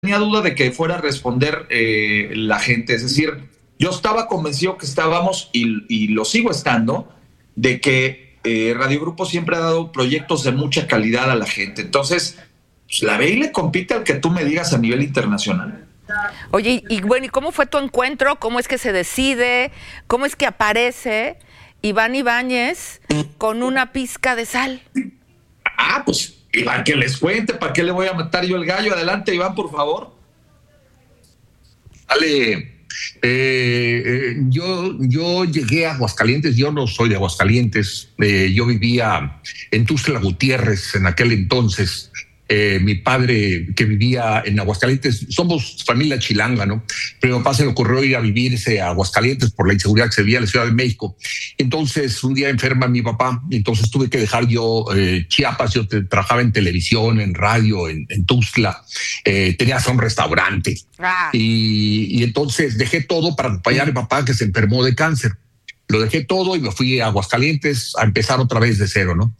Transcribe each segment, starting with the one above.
tenía duda de que fuera a responder la gente. Es decir, yo estaba convencido que estábamos, y lo sigo estando, de que Radio Grupo siempre ha dado proyectos de mucha calidad a la gente. Entonces, pues, la ve y le compite al que tú me digas a nivel internacional. Oye, y bueno, ¿y cómo fue tu encuentro? ¿Cómo es que se decide? ¿Cómo es que aparece Iván Ibáñez con una pizca de sal? Pues Iván, que les cuente, ¿para qué le voy a matar yo el gallo? Adelante, Iván, por favor. Dale. Yo llegué a Aguascalientes. Yo no soy de Aguascalientes. Yo vivía en Tuxtla Gutiérrez en aquel entonces. Mi padre, que vivía en Aguascalientes, somos familia chilanga, ¿no? Pero a mi papá se le ocurrió ir a vivirse a Aguascalientes por la inseguridad que se vivía en la Ciudad de México. Entonces, un día enferma mi papá, entonces tuve que dejar yo Chiapas. Yo trabajaba en televisión, en radio, en Tuxtla. Tenía hasta un restaurante. Y entonces dejé todo para acompañar a mi papá, que se enfermó de cáncer. Lo dejé todo y me fui a Aguascalientes a empezar otra vez de cero, ¿no?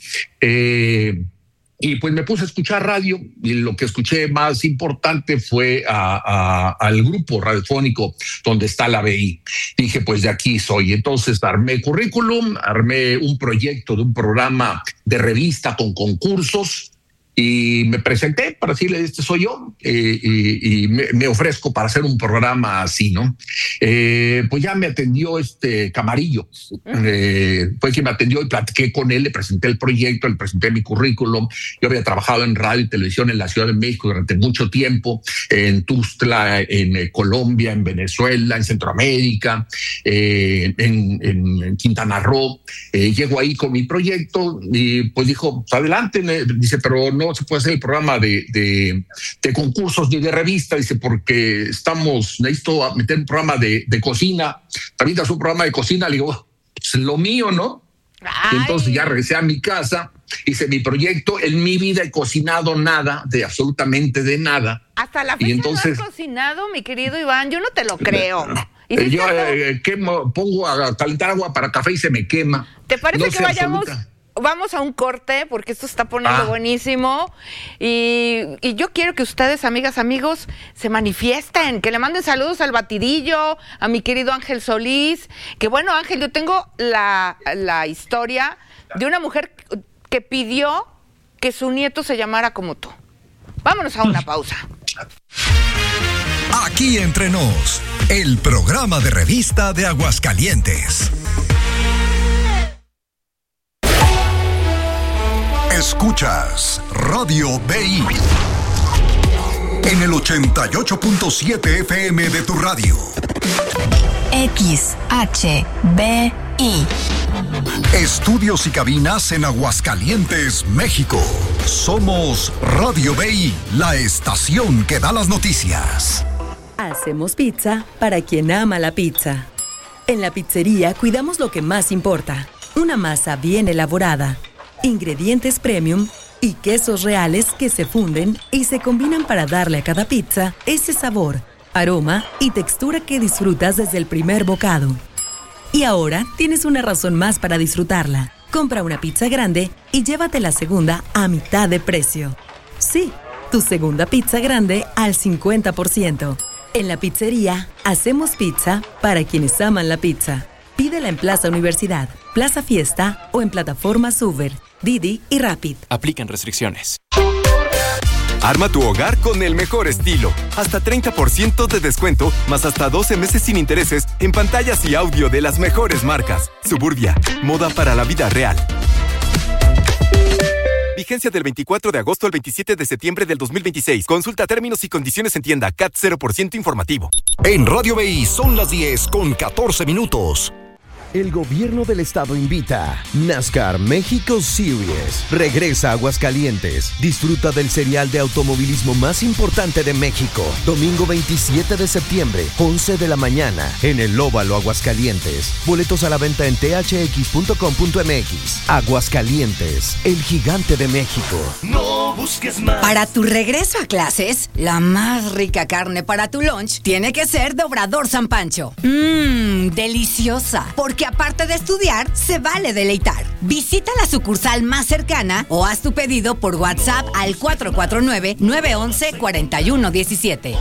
Y pues me puse a escuchar radio, y lo que escuché más importante fue al grupo radiofónico donde está la BI. Dije, pues de aquí soy. Entonces armé currículum, armé un proyecto de un programa de revista con concursos y me presenté para decirle, este soy yo, y me ofrezco para hacer un programa así, ¿no? Pues ya me atendió Camarillo, pues que me atendió y platiqué con él, le presenté el proyecto, le presenté mi currículum. Yo había trabajado en radio y televisión en la Ciudad de México durante mucho tiempo, en Tuxtla, en Colombia, en Venezuela, en Centroamérica, en Quintana Roo. Llego ahí con mi proyecto y pues dijo, pues adelante. Dice, pero no se puede hacer el programa de concursos ni de revista. Dice, porque necesito meter un programa de cocina. También te hace un programa de cocina. Le digo, pues lo mío, ¿no? Y entonces ya regresé a mi casa, hice mi proyecto. En mi vida he cocinado nada, absolutamente de nada. Hasta la fecha y entonces, no has cocinado, mi querido Iván, yo no te lo creo. Yo pongo a calentar agua para café y se me quema. ¿Te parece que vamos a un corte? Porque esto está poniendo buenísimo. Y yo quiero que ustedes, amigas, amigos, se manifiesten, que le manden saludos al Batidillo, a mi querido Ángel Solís. Que bueno, Ángel, yo tengo la historia de una mujer que pidió que su nieto se llamara como tú. Vámonos a una pausa. Aquí Entre Nos, el programa de revista de Aguascalientes. Escuchas Radio BI en el 88.7 FM de tu radio. XHBI. Estudios y cabinas en Aguascalientes, México. Somos Radio BI, la estación que da las noticias. Hacemos pizza para quien ama la pizza. En la pizzería cuidamos lo que más importa: una masa bien elaborada, ingredientes premium y quesos reales que se funden y se combinan para darle a cada pizza ese sabor, aroma y textura que disfrutas desde el primer bocado. Y ahora tienes una razón más para disfrutarla. Compra una pizza grande y llévate la segunda a mitad de precio. Sí, tu segunda pizza grande al 50%. En la pizzería, hacemos pizza para quienes aman la pizza. Pídela en Plaza Universidad, Plaza Fiesta o en plataformas Uber, Didi y Rapid. Aplican restricciones. Arma tu hogar con el mejor estilo. Hasta 30% de descuento, más hasta 12 meses sin intereses en pantallas y audio de las mejores marcas. Suburbia, moda para la vida real. Vigencia del 24 de agosto al 27 de septiembre del 2026. Consulta términos y condiciones en tienda. CAT 0% informativo. En Radio BI son las 10:14. El gobierno del estado invita. NASCAR México Series regresa a Aguascalientes. Disfruta del serial de automovilismo más importante de México. Domingo 27 de septiembre, 11 de la mañana, en el Óvalo Aguascalientes. Boletos a la venta en thx.com.mx. Aguascalientes, el gigante de México. No busques más. Para tu regreso a clases, la más rica carne para tu lunch tiene que ser de Obrador San Pancho. Deliciosa. Porque aparte de estudiar, se vale deleitar. Visita la sucursal más cercana o haz tu pedido por WhatsApp al 449-911-4117.